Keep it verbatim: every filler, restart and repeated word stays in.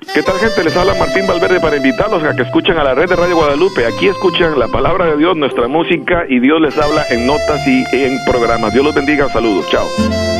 ¿Qué tal, gente? Les habla Martín Valverde para invitarlos a que escuchen a la red de Radio Guadalupe. Aquí escuchan la palabra de Dios, nuestra música, y Dios les habla en notas y en programas. Dios los bendiga. Saludos. Chao.